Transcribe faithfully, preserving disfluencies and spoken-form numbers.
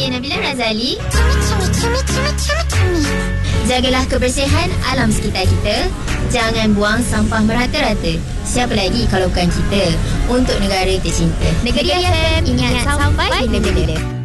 Saya Nabila Razali. Jagalah kebersihan alam sekitar kita. Jangan buang sampah merata-rata. Siapa lagi kalau bukan kita? Untuk negara tercinta. Negeri F M, ingat sampai bila-bila.